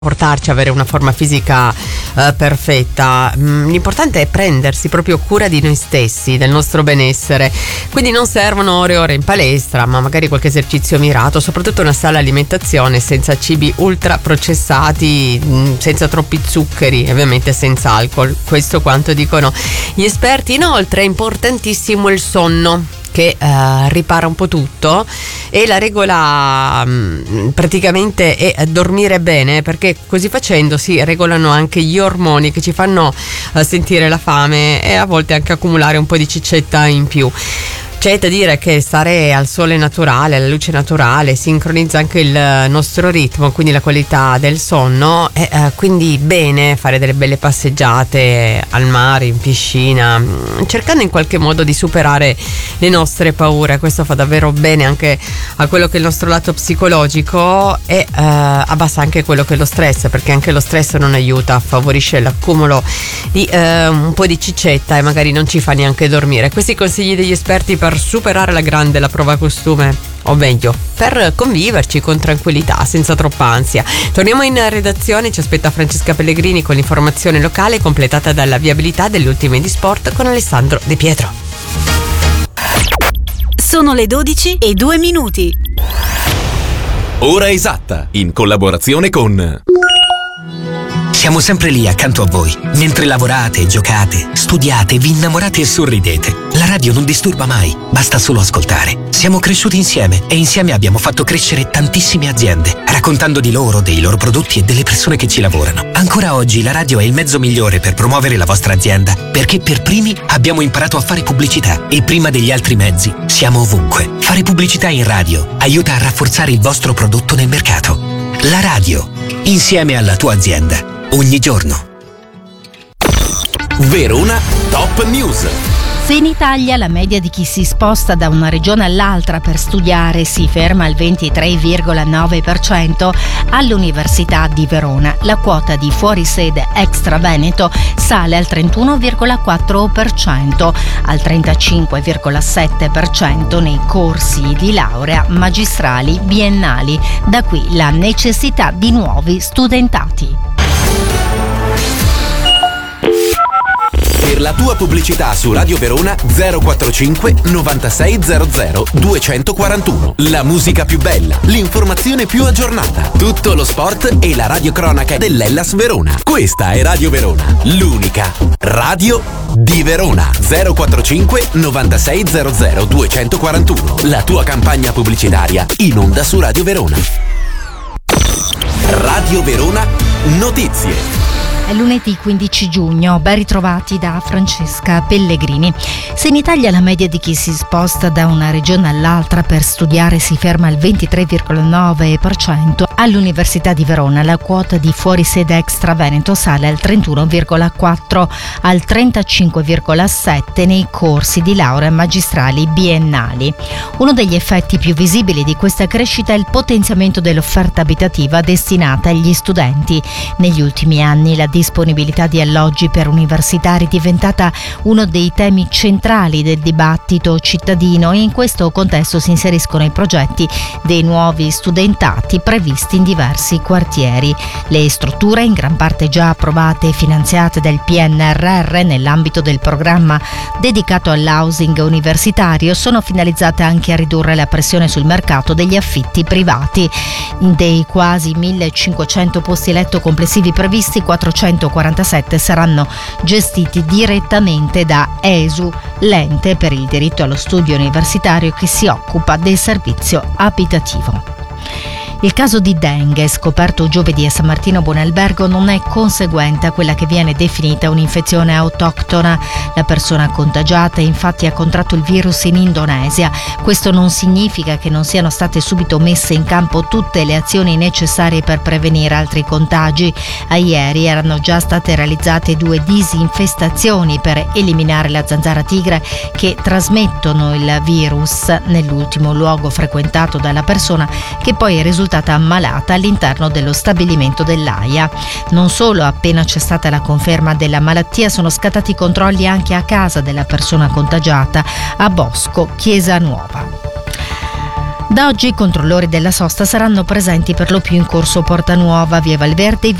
portarci a avere una forma fisica perfetta. L'importante è prendersi proprio cura di noi stessi, del nostro benessere, quindi non servono ore e ore in palestra, ma magari qualche esercizio mirato, soprattutto una sana alimentazione senza cibi ultra processati, senza troppi zuccheri, ovviamente senza alcol. Questo quanto dicono gli esperti. Inoltre è importantissimo il sonno, che ripara un po' tutto, e la regola praticamente è dormire bene, perché così facendo si regolano anche gli ormoni che ci fanno sentire la fame e a volte anche accumulare un po' di cicetta in più. C'è da dire che stare al sole naturale, alla luce naturale, sincronizza anche il nostro ritmo, quindi la qualità del sonno, e quindi bene fare delle belle passeggiate al mare, in piscina, cercando in qualche modo di superare le nostre paure. Questo fa davvero bene anche a quello che è il nostro lato psicologico, e abbassa anche quello che è lo stress, perché anche lo stress non aiuta, favorisce l'accumulo di un po' di cicetta e magari non ci fa neanche dormire. Questi consigli degli esperti per superare alla grande la prova costume, o meglio, per conviverci con tranquillità, senza troppa ansia. Torniamo in redazione, ci aspetta Francesca Pellegrini con l'informazione locale completata dalla viabilità delle ultime di sport con Alessandro De Pietro. Sono le 12:02. Ora esatta, in collaborazione con... Siamo sempre lì accanto a voi, mentre lavorate, giocate, studiate, vi innamorate e sorridete. La radio non disturba mai, basta solo ascoltare. Siamo cresciuti insieme e insieme abbiamo fatto crescere tantissime aziende, raccontando di loro, dei loro prodotti e delle persone che ci lavorano. Ancora oggi la radio è il mezzo migliore per promuovere la vostra azienda, perché per primi abbiamo imparato a fare pubblicità e prima degli altri mezzi siamo ovunque. Fare pubblicità in radio aiuta a rafforzare il vostro prodotto nel mercato. La radio, insieme alla tua azienda. Ogni giorno. Verona Top News. Se in Italia la media di chi si sposta da una regione all'altra per studiare si ferma al 23,9%, all'Università di Verona la quota di fuorisede extra Veneto sale al 31,4%, al 35,7% nei corsi di laurea magistrali biennali. Da qui la necessità di nuovi studentati. Per la tua pubblicità su Radio Verona 045 9600 241. La musica più bella, l'informazione più aggiornata, tutto lo sport e la radiocronaca dell'Hellas Verona. Questa è Radio Verona, l'unica radio di Verona. 045 9600 241. La tua campagna pubblicitaria in onda su Radio Verona. Radio Verona Notizie. È lunedì 15 giugno, ben ritrovati da Francesca Pellegrini. Se in Italia la media di chi si sposta da una regione all'altra per studiare si ferma al 23,9%, all'Università di Verona la quota di fuorisede extra Veneto sale al 31,4%, al 35,7% nei corsi di laurea magistrali biennali. Uno degli effetti più visibili di questa crescita è il potenziamento dell'offerta abitativa destinata agli studenti. Negli ultimi anni la disponibilità di alloggi per universitari è diventata uno dei temi centrali del dibattito cittadino, e in questo contesto si inseriscono i progetti dei nuovi studentati previsti in diversi quartieri. Le strutture, in gran parte già approvate e finanziate dal PNRR nell'ambito del programma dedicato all'housing universitario, sono finalizzate anche a ridurre la pressione sul mercato degli affitti privati. Dei quasi 1.500 posti letto complessivi previsti, 447 saranno gestiti direttamente da ESU, l'ente per il diritto allo studio universitario che si occupa del servizio abitativo. Il caso di dengue scoperto giovedì a San Martino Buonalbergo non è conseguente a quella che viene definita un'infezione autoctona. La persona contagiata infatti ha contratto il virus in Indonesia. Questo non significa che non siano state subito messe in campo tutte le azioni necessarie per prevenire altri contagi. A ieri erano già state realizzate 2 disinfestazioni per eliminare la zanzara tigre che trasmettono il virus nell'ultimo luogo frequentato dalla persona, che poi è risultata ammalata all'interno dello stabilimento dell'AIA. Non solo, appena c'è stata la conferma della malattia sono scattati controlli anche a casa della persona contagiata a Bosco, Chiesa Nuova. Da oggi i controllori della sosta saranno presenti per lo più in corso Porta Nuova, via Valverde